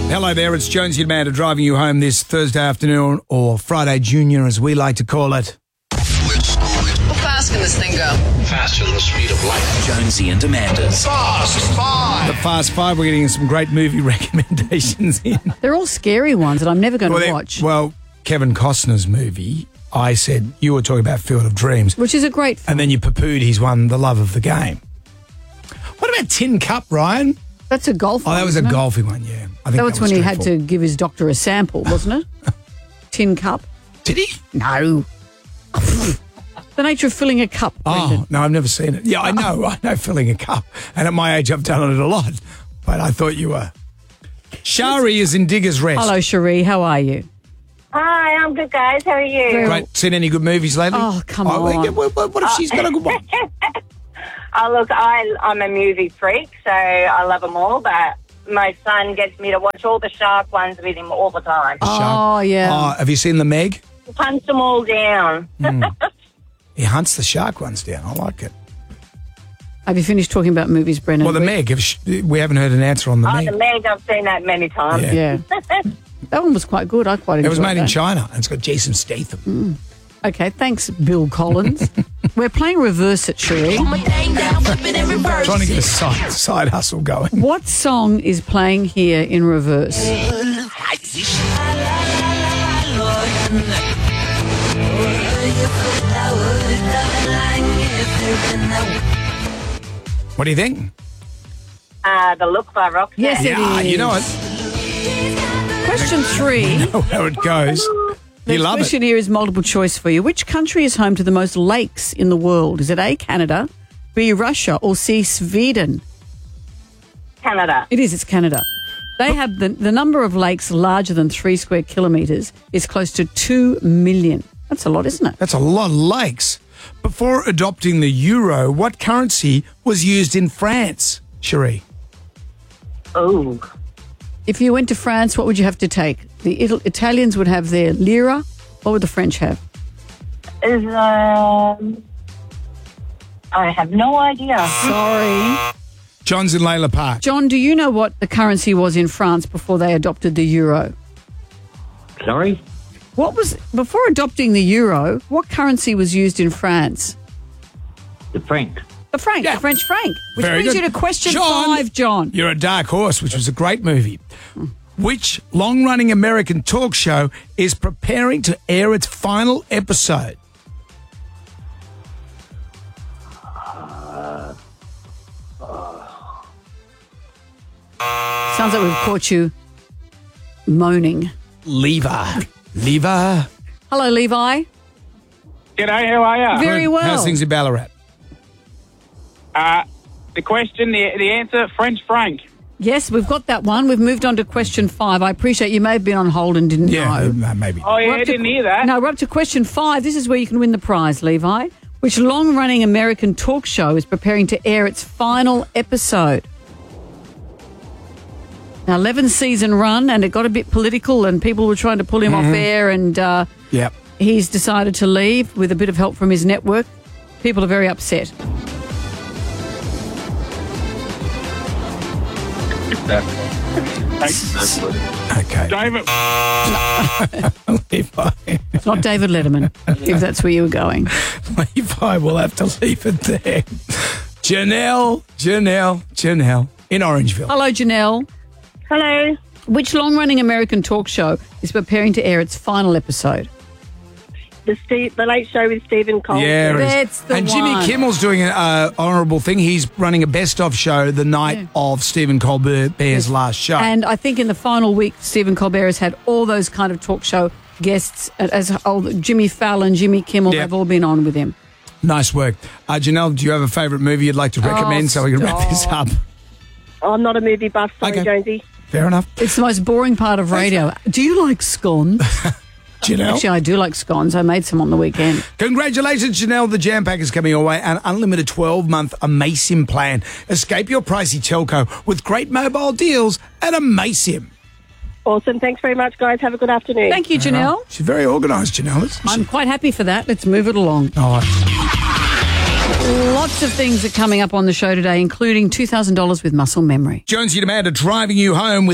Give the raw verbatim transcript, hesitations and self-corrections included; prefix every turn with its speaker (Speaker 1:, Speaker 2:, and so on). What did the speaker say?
Speaker 1: Hello there, it's Jonesy Amanda driving you home this Thursday afternoon, or Friday Junior as we like to call it.
Speaker 2: How fast can this thing go?
Speaker 3: Faster than the speed of light.
Speaker 4: Jonesy and Amanda's
Speaker 3: Fast Five.
Speaker 1: The Fast Five, we're getting some great movie recommendations in.
Speaker 5: They're all scary ones that I'm never going
Speaker 1: Well,
Speaker 5: to
Speaker 1: they-
Speaker 5: watch,
Speaker 1: well, Kevin Costner's movie, I said, you were talking about Field of Dreams,
Speaker 5: which is a great film.
Speaker 1: and then you poo-pooed he's won the love of the game. What about Tin Cup, Ryan?
Speaker 5: That's a golf
Speaker 1: Oh,
Speaker 5: one,
Speaker 1: that was a
Speaker 5: isn't it?
Speaker 1: golfing one, yeah. I think
Speaker 5: That was when he had to
Speaker 1: straightforward.
Speaker 5: give his doctor a sample, wasn't it? Tin cup?
Speaker 1: Did he?
Speaker 5: No. The nature of filling a cup, Brendan.
Speaker 1: Oh, no, I've never seen it. Yeah, I know. I know filling a cup. And at my age, I've done it a lot. But I thought you were. Shari is in Diggers Rest.
Speaker 5: Hello, Cherie. How are you?
Speaker 6: Hi, I'm good, guys. How are you?
Speaker 5: Very-
Speaker 1: Great. Seen any good movies lately?
Speaker 5: Oh, come
Speaker 1: well,
Speaker 5: on.
Speaker 1: What, what, what if she's got a good one?
Speaker 6: Oh, look, I, I'm a movie freak, so I love them all, but my son gets me to watch all the shark ones with him all the time.
Speaker 5: Oh, yeah.
Speaker 1: Oh, have you seen The Meg?
Speaker 6: Punch them all down.
Speaker 1: He hunts the shark ones down. I like it.
Speaker 5: Have you finished talking about movies, Brendan?
Speaker 1: Well, The
Speaker 5: We-
Speaker 1: Meg, have sh- we haven't heard an answer on The
Speaker 6: Oh,
Speaker 1: Meg.
Speaker 6: the Meg, I've seen that many times.
Speaker 1: Yeah.
Speaker 5: Yeah. That one was quite good. I quite enjoyed
Speaker 1: It was made in
Speaker 5: that.
Speaker 1: China, and it's got Jason Statham.
Speaker 5: Okay, thanks, Bill Collins. We're playing reverse it, Cherie.
Speaker 1: Trying to get a side, side hustle going.
Speaker 5: What song is playing here in reverse?
Speaker 1: What do you think?
Speaker 6: Uh, the Look by Roxanne.
Speaker 5: Yes, it
Speaker 1: Yeah,
Speaker 5: is.
Speaker 1: you know it.
Speaker 5: Question three.
Speaker 1: Know how it goes. You
Speaker 5: The
Speaker 1: love
Speaker 5: question
Speaker 1: it.
Speaker 5: here is multiple choice for you. Which country is home to the most lakes in the world? Is it A, Canada, B, Russia, or C, Sweden?
Speaker 6: Canada.
Speaker 5: It is, it's Canada. They have the, the number of lakes larger than three square kilometres is close to two million. That's a lot, isn't it?
Speaker 1: That's a lot of lakes. Before adopting the euro, what currency was used in France, Cherie?
Speaker 6: Oh.
Speaker 5: If you went to France, what would you have to take? The Ital- Italians would have their lira. What would the French have?
Speaker 6: Is, um... I have no idea.
Speaker 5: Sorry.
Speaker 1: John's in Layla Park.
Speaker 5: John, do you know what the currency was in France before they adopted the euro?
Speaker 7: Sorry?
Speaker 5: What was, before adopting the euro, what currency was used in France?
Speaker 7: The franc.
Speaker 5: The franc,
Speaker 1: Yeah.
Speaker 5: the French franc. Which
Speaker 1: Very
Speaker 5: brings
Speaker 1: good.
Speaker 5: you to question
Speaker 1: John,
Speaker 5: five, John.
Speaker 1: You're a dark horse, which was a great movie. Which long-running American talk show is preparing to air its final episode?
Speaker 5: Sounds like we've caught you moaning.
Speaker 1: Lever. Lever.
Speaker 5: Hello, Levi.
Speaker 8: G'day, how are you?
Speaker 5: Very well.
Speaker 1: How's things in Ballarat?
Speaker 8: Uh, the question, the, the answer, French franc.
Speaker 5: Yes, we've got that one. We've moved on to question five. I appreciate you may have been on hold and didn't
Speaker 1: Yeah,
Speaker 5: know.
Speaker 1: uh, maybe.
Speaker 8: Oh,
Speaker 5: We're
Speaker 8: yeah,
Speaker 5: up
Speaker 8: I
Speaker 5: to-
Speaker 8: didn't hear that.
Speaker 5: No, we're up to question five. This is where you can win the prize, Levi. Which long-running American talk show is preparing to air its final episode? Now, eleven-season run, and it got a bit political, and people were trying to pull him off air, and uh,
Speaker 1: Yep.
Speaker 5: he's decided to leave with a bit of help from his network. People are very upset.
Speaker 1: Okay.
Speaker 8: David,
Speaker 1: Levi.
Speaker 5: It's not David Letterman, if that's where you were going.
Speaker 1: Levi will have to leave it there. Janelle, Janelle, Janelle in Orangeville.
Speaker 5: Hello, Janelle.
Speaker 6: Hello.
Speaker 5: Which long-running American talk show is preparing to air its final episode?
Speaker 6: The Steve, the Late Show with Stephen Colbert.
Speaker 1: Yeah, it is.
Speaker 5: That's the
Speaker 1: and Jimmy
Speaker 5: one.
Speaker 1: Kimmel's doing an uh, honourable thing. He's running a best-of show the night
Speaker 5: Yeah.
Speaker 1: of Stephen Colbert's last show.
Speaker 5: And I think in the final week, Stephen Colbert has had all those kind of talk show guests, as old Jimmy Fallon, Jimmy Kimmel,
Speaker 1: Yep.
Speaker 5: they've all been on with him.
Speaker 1: Nice work. Uh, Janelle, do you have a favourite movie you'd like to recommend
Speaker 5: Oh,
Speaker 1: so we can wrap this
Speaker 5: stop.
Speaker 1: up?
Speaker 6: I'm not a movie buff, sorry,
Speaker 1: Okay.
Speaker 6: Jonesy.
Speaker 1: Fair enough.
Speaker 5: It's the most boring part of radio. Do you like scones?
Speaker 1: Janelle.
Speaker 5: Actually, I do like scones. I made some on the weekend.
Speaker 1: Congratulations, Janelle. The Jam Pack is coming your way. An unlimited twelve-month Amasim plan. Escape your pricey telco with great mobile deals at Amasim.
Speaker 6: Awesome. Thanks very much, guys. Have a good afternoon.
Speaker 5: Thank you, Janelle.
Speaker 1: She's very organised, Janelle. isn't she?
Speaker 5: I'm quite happy for that. Let's move it along.
Speaker 1: All right.
Speaker 5: Lots of things are coming up on the show today, including two thousand dollars with muscle memory.
Speaker 1: Jonesy and Amanda driving you home with